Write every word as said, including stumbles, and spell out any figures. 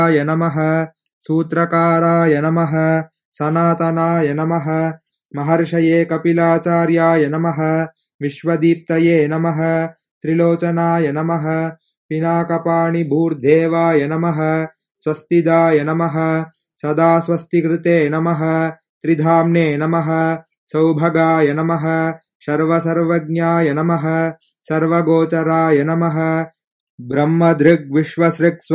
नमः सूत्रकाराय नमः सनातनाय नमः महर्षये कपिलाचार्याय नमः विश्वदीप्तये नमः त्रिलोचनाय नमः पिनाकपाणिभूर्देवाय नमः स्वस्तिदाय नमः सदा स्वस्तिकृते नमः त्रिधाम्ने नमः सौभगाय नमः सर्वसर्वज्ञाय नमः सर्वगोचराय नमः ब्रह्मदृग्विश्वसृक्